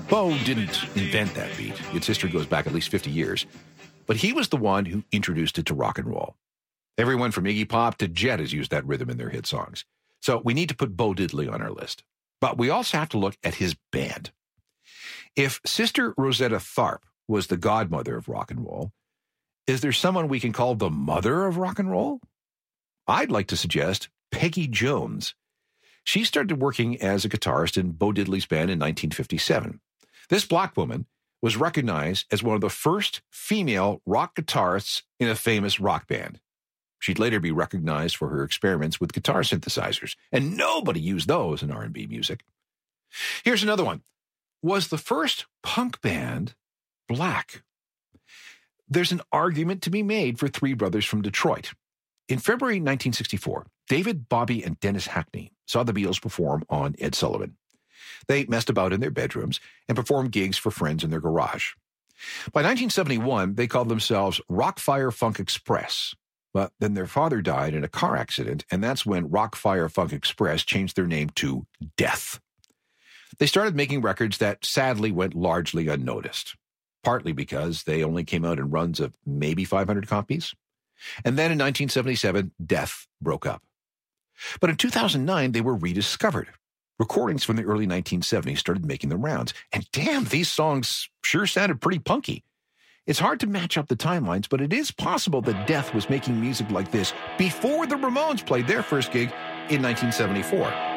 Bo didn't invent that beat. Its history goes back at least 50 years. But he was the one who introduced it to rock and roll. Everyone from Iggy Pop to Jet has used that rhythm in their hit songs. So we need to put Bo Diddley on our list. But we also have to look at his band. If Sister Rosetta Tharpe was the godmother of rock and roll, is there someone we can call the mother of rock and roll? I'd like to suggest Peggy Jones. She started working as a guitarist in Bo Diddley's band in 1957. This black woman was recognized as one of the first female rock guitarists in a famous rock band. She'd later be recognized for her experiments with guitar synthesizers, and nobody used those in R&B music. Here's another one. Was the first punk band black? There's an argument to be made for three brothers from Detroit. In February 1964, David, Bobby, and Dennis Hackney saw the Beatles perform on Ed Sullivan. They messed about in their bedrooms and performed gigs for friends in their garage. By 1971, they called themselves Rockfire Funk Express. But then their father died in a car accident, and that's when Rockfire Funk Express changed their name to Death. They started making records that sadly went largely unnoticed, partly because they only came out in runs of maybe 500 copies. And then in 1977, Death broke up. But in 2009, they were rediscovered. Recordings from the early 1970s started making the rounds. And damn, these songs sure sounded pretty punky. It's hard to match up the timelines, but it is possible that Death was making music like this before the Ramones played their first gig in 1974.